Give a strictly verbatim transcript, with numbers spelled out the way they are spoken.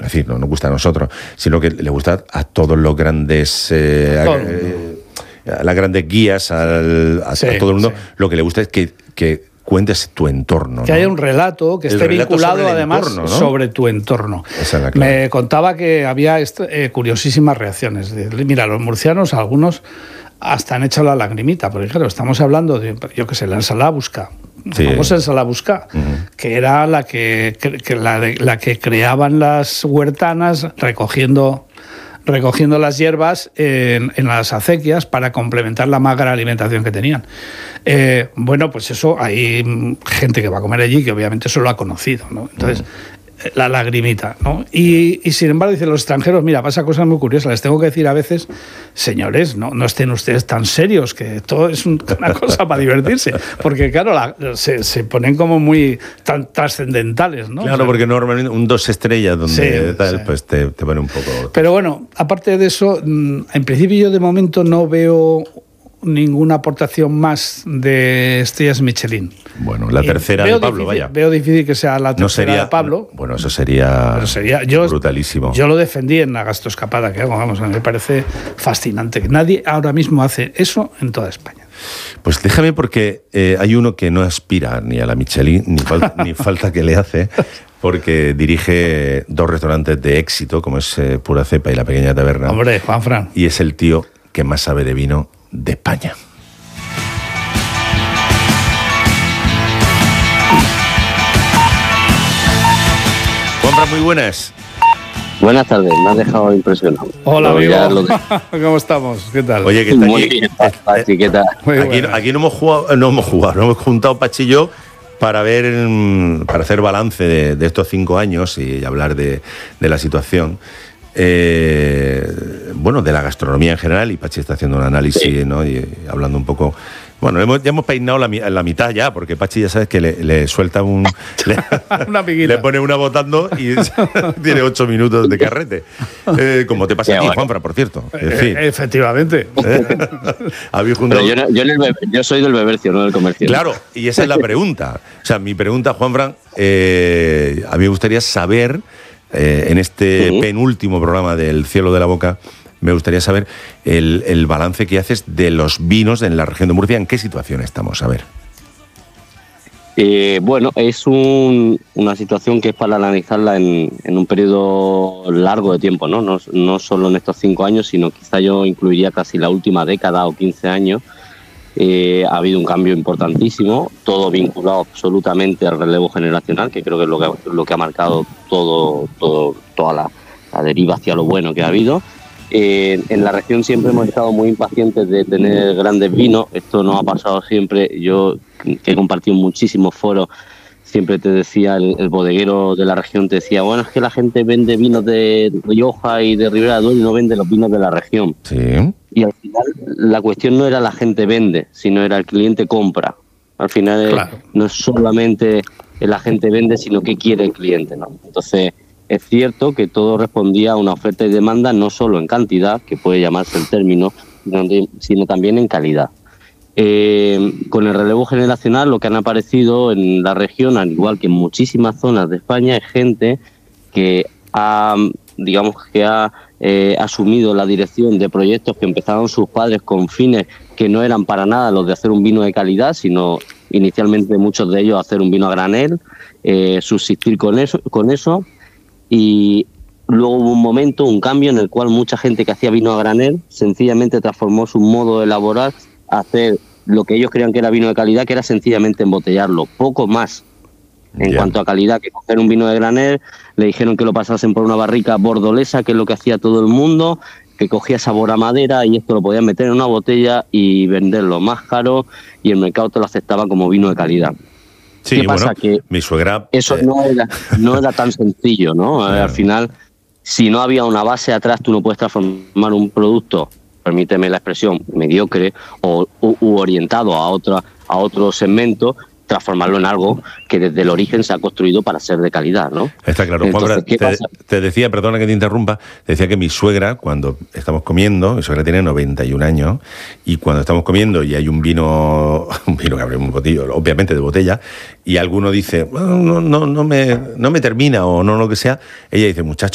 decir, no nos gusta a nosotros, sino que le gusta a todos los grandes... Eh, a, eh, a las grandes guías, al, a, sí, a todo el mundo, sí. Lo que le gusta es que... que cuentes tu entorno. Que ¿no? haya un relato que el esté relato vinculado además entorno, ¿no? sobre tu entorno. Esa es la clave. Me contaba que había eh, curiosísimas reacciones. Mira, los murcianos, algunos hasta han hecho la lagrimita, porque claro, estamos hablando de, yo qué sé, la ensalada busca. Sí. La famosa ensalada busca, uh-huh. que era la que, que, la, de, la que creaban las huertanas recogiendo... recogiendo las hierbas en, en las acequias para complementar la magra alimentación que tenían. Eh, bueno, pues eso, hay gente que va a comer allí que obviamente eso lo ha conocido, ¿no? Entonces, mm. la lagrimita, ¿no? Y, y sin embargo, dicen los extranjeros, mira, pasa cosas muy curiosas, les tengo que decir a veces, señores, no, no estén ustedes tan serios, que todo es un, una cosa para divertirse, porque claro, la, se, se ponen como muy tan trascendentales, ¿no? Claro, o sea, porque normalmente un dos estrellas donde sí, tal, sí. pues te, te pone un poco... Pero bueno, aparte de eso, en principio yo de momento no veo ninguna aportación más de estrellas Michelin. Bueno, la tercera de Pablo, difícil, vaya. Veo difícil que sea la tercera no sería, de Pablo. Bueno, eso sería, sería yo, brutalísimo. Yo lo defendí en la gastroescapada que hago, vamos, me parece fascinante. Que nadie ahora mismo hace eso en toda España. Pues déjame porque eh, hay uno que no aspira ni a la Michelin, ni, fal- ni falta que le hace, porque dirige dos restaurantes de éxito, como es eh, Pura Cepa y La Pequeña Taberna. Hombre, Juanfran. Y es el tío que más sabe de vino de España. Juanfran, muy buenas. Buenas tardes, me has dejado impresionado. Hola, amigo. Lo... ¿Cómo estamos? ¿Qué tal? Oye, ¿qué tal? Muy bien, Pachi, ¿qué tal? Aquí, aquí no hemos jugado, no hemos jugado, no hemos juntado Pachi y yo para ver, para hacer balance de, de estos cinco años y hablar de, de la situación. Eh, bueno, de la gastronomía en general, y Pachi está haciendo un análisis, sí. ¿no? Y hablando un poco... Bueno, hemos, ya hemos peinado la, la mitad ya, porque Pachi ya sabes que le, le suelta un... Le, una le pone una botando y tiene ocho minutos de carrete. Eh, como te pasa sí, a ti, bueno. Juanfran, por cierto. En fin. Eh, efectivamente. ¿Eh? Juntado... Pero yo, yo, en el beber, yo soy del bebercio, no del comercio. Claro, y esa es la pregunta. O sea, mi pregunta, Juanfran, eh, a mí me gustaría saber, eh, en este uh-huh. penúltimo programa del Cielo de la Boca, me gustaría saber el, el balance que haces de los vinos en la región de Murcia. ¿En qué situación estamos? A ver. Eh, bueno, es un, una situación que es para analizarla en, en un periodo largo de tiempo, ¿no? No, no solo en estos cinco años, sino quizá yo incluiría casi la última década o quince años. Eh, ha habido un cambio importantísimo, todo vinculado absolutamente al relevo generacional, que creo que es lo que, lo que ha marcado todo, todo, toda la, la deriva hacia lo bueno que ha habido. Eh, en la región siempre hemos estado muy impacientes de tener grandes vinos, esto nos ha pasado siempre. Yo, que he compartido muchísimos foros, siempre te decía, el, el bodeguero de la región te decía, bueno, es que la gente vende vinos de Rioja y de Ribera del Duero y no vende los vinos de la región. Sí. Y al final la cuestión no era la gente vende, sino era el cliente compra. Al final claro. no es solamente la gente vende, sino qué quiere el cliente, ¿no? Entonces... Es cierto que todo respondía a una oferta y demanda, no solo en cantidad, que puede llamarse el término, sino también en calidad. Eh, con el relevo generacional, lo que han aparecido en la región, al igual que en muchísimas zonas de España, es gente que ha, digamos, que ha eh, asumido la dirección de proyectos que empezaron sus padres con fines que no eran para nada los de hacer un vino de calidad, sino inicialmente muchos de ellos hacer un vino a granel, eh, subsistir con eso, con eso. Y luego hubo un momento, un cambio en el cual mucha gente que hacía vino a granel sencillamente transformó su modo de elaborar a hacer lo que ellos creían que era vino de calidad, que era sencillamente embotellarlo, poco más en yeah. cuanto a calidad que coger un vino de granel. Le dijeron que lo pasasen por una barrica bordolesa, que es lo que hacía todo el mundo, que cogía sabor a madera y esto lo podían meter en una botella y venderlo más caro, y el mercado te lo aceptaba como vino de calidad. Sí, ¿Qué pasa? Bueno, que mi suegra... Eso eh... no, era, no era tan sencillo, ¿no? Claro. Al final, si no había una base atrás, tú no puedes transformar un producto, permíteme la expresión, mediocre o u, u orientado a, otra, a otro segmento, transformarlo en algo que desde el origen se ha construido para ser de calidad, ¿no? Está claro. Entonces, Juanfran, te, te decía, perdona que te interrumpa, te decía que mi suegra, cuando estamos comiendo, mi suegra tiene noventa y un años, y cuando estamos comiendo y hay un vino, un vino que abre un botillo, obviamente de botella, y alguno dice, bueno, no, no, no, me, no me termina o no lo que sea, ella dice, muchacho,